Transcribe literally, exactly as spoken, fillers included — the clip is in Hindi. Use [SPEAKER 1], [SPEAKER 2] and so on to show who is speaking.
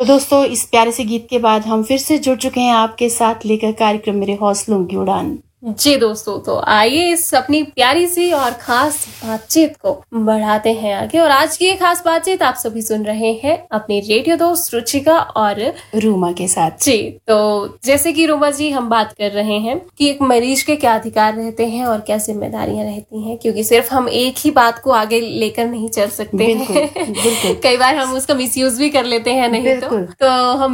[SPEAKER 1] तो दोस्तों, इस प्यारे से गीत के बाद हम फिर से जुड़ चुके हैं आपके साथ लेकर कार्यक्रम मेरे हौसलों की उड़ान।
[SPEAKER 2] जी दोस्तों, तो आइए इस अपनी प्यारी सी और खास बातचीत को बढ़ाते हैं आगे। और आज की ये खास बातचीत आप सभी सुन रहे हैं अपनी रेडियो दोस्त रुचिका और
[SPEAKER 1] रूमा के साथ।
[SPEAKER 2] जी, तो जैसे कि रूमा जी, हम बात कर रहे हैं कि एक मरीज के क्या अधिकार रहते हैं और क्या जिम्मेदारियां रहती हैं, क्योंकि सिर्फ हम एक ही बात को आगे लेकर नहीं चल सकते
[SPEAKER 1] बिल्कुल,
[SPEAKER 2] हैं।
[SPEAKER 1] बिल्कुल।
[SPEAKER 2] कई बार हम उसका मिसयूज भी कर लेते हैं, नहीं तो, तो हम